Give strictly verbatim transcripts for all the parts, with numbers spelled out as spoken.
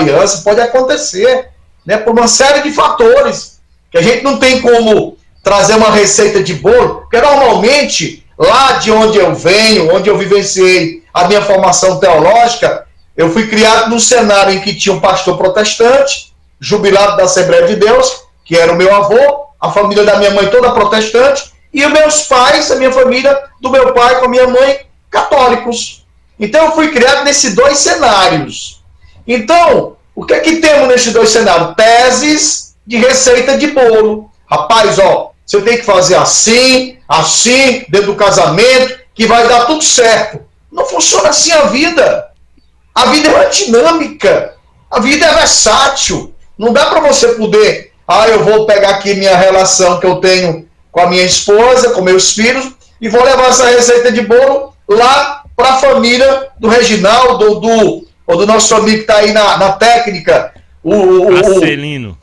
aliança, pode acontecer, né, por uma série de fatores, que a gente não tem como trazer uma receita de bolo, porque normalmente, lá de onde eu venho, onde eu vivenciei a minha formação teológica, eu fui criado num cenário em que tinha um pastor protestante, jubilado da Assembleia de Deus, que era o meu avô, a família da minha mãe toda protestante, e os meus pais, a minha família, do meu pai com a minha mãe, católicos. Então eu fui criado nesses dois cenários. Então, o que é que temos nesses dois cenários? Teses de receita de bolo. Rapaz, ó, você tem que fazer assim, assim, dentro do casamento, que vai dar tudo certo. Não funciona assim a vida. A vida é uma dinâmica. A vida é versátil. Não dá para você poder, ah, eu vou pegar aqui minha relação que eu tenho com a minha esposa, com meus filhos, e vou levar essa receita de bolo lá para a família do Reginaldo, ou do, ou do nosso amigo que está aí na, na técnica, o, o Acelino.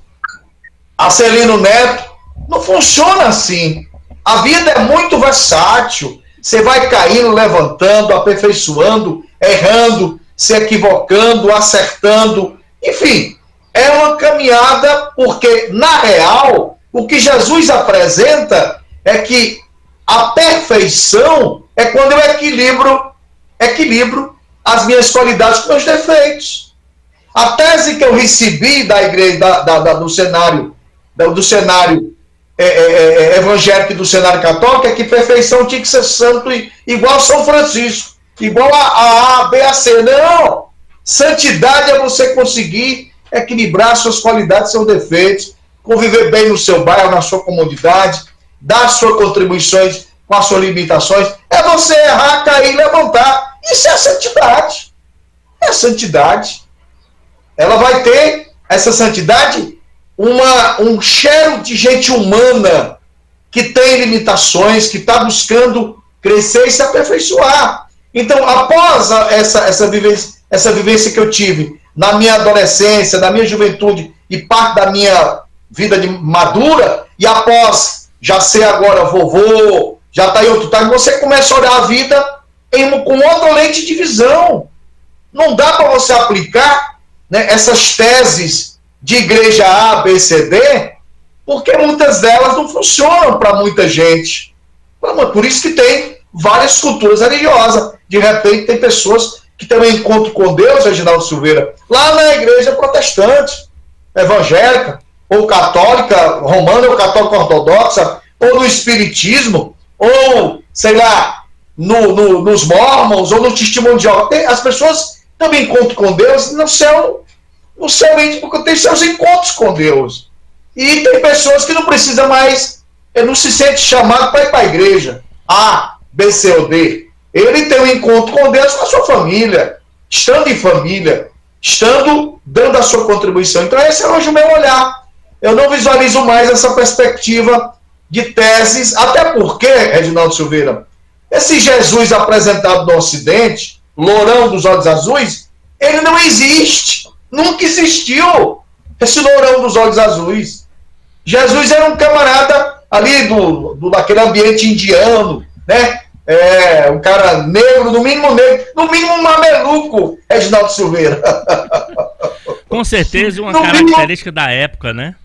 Acelino Neto. Não funciona assim. A vida é muito versátil. Você vai caindo, levantando, aperfeiçoando, errando, se equivocando, acertando. Enfim, é uma caminhada, porque, na real, o que Jesus apresenta é que a perfeição é quando eu equilibro, equilibro as minhas qualidades com meus defeitos. A tese que eu recebi da igreja, da, da, da, do cenário, do cenário é, é, é, evangélico e do cenário católico, é que perfeição tinha que ser santo igual São Francisco, igual a, a A, B, A, C. Não! Santidade é você conseguir equilibrar suas qualidades, seus defeitos, conviver bem no seu bairro, na sua comunidade, dar suas contribuições com as suas limitações. É você errar, cair, levantar. Isso é a santidade. É a santidade. Ela vai ter, essa santidade, uma, um cheiro de gente humana que tem limitações, que está buscando crescer e se aperfeiçoar. Então, após a, essa, essa, vivência, essa vivência que eu tive na minha adolescência, na minha juventude e parte da minha vida de madura, e após já ser agora vovô, já está em outro time, você começa a olhar a vida em, com outra lente de visão. Não dá para você aplicar, né, essas teses de igreja A, B, C, D, porque muitas delas não funcionam para muita gente. Por isso que tem várias culturas religiosas. De repente tem pessoas que têm um encontro com Deus, Reginaldo Silveira, lá na igreja protestante, evangélica, ou católica romana, ou católica ortodoxa, ou no espiritismo, ou, sei lá, no, no, nos mormons, ou no testemunho de Jeová. As pessoas também encontram com Deus no céu, no céu íntimo, porque tem seus encontros com Deus. E tem pessoas que não precisam mais, não se sente chamado para ir para a igreja, A, B, C ou D. Ele tem um encontro com Deus com a sua família, estando em família, estando dando a sua contribuição. Então esse é hoje o meu olhar. Eu não visualizo mais essa perspectiva de teses, até porque, Reginaldo Silveira, esse Jesus apresentado no Ocidente, lourão dos olhos azuis, ele não existe, nunca existiu esse lourão dos olhos azuis. Jesus era um camarada ali do, do daquele ambiente indiano, né? É, um cara negro, no mínimo negro, no mínimo um mameluco, Reginaldo Silveira. Com certeza uma no característica mínimo... da época, né?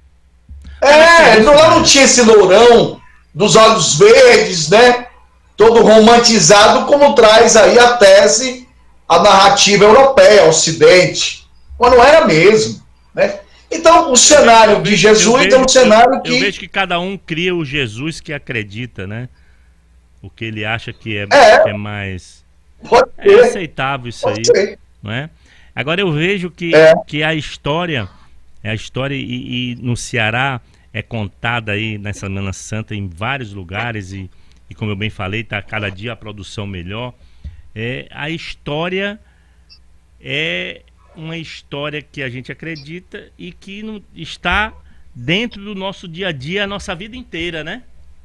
É, não, lá não tinha esse lourão dos olhos verdes, né? Todo romantizado, como traz aí a tese, a narrativa europeia, Ocidente. Mas não era mesmo, né? Então, o cenário de Jesus vejo, é um cenário que... Eu vejo que cada um cria o Jesus que acredita, né? O que ele acha que é, é, que é mais... Pode é ser. aceitável isso pode aí, ser. não é? Agora eu vejo que, é. que a história, a história e, e no Ceará é contada aí nessa Semana Santa em vários lugares e, e como eu bem falei, está cada dia a produção melhor. É, a história é uma história que a gente acredita e que não, está dentro do nosso dia a dia, a nossa vida inteira, né?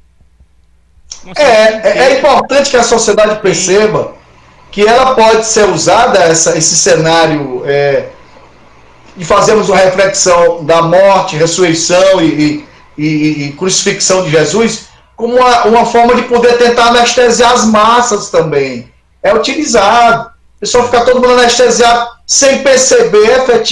Nossa é, vida inteira. É importante que a sociedade perceba que ela pode ser usada, essa, esse cenário é, de fazermos uma reflexão da morte, ressurreição e, e, e crucifixão de Jesus, como uma, uma forma de poder tentar anestesiar as massas também. É utilizado. O pessoal fica todo mundo anestesiado sem perceber efetivamente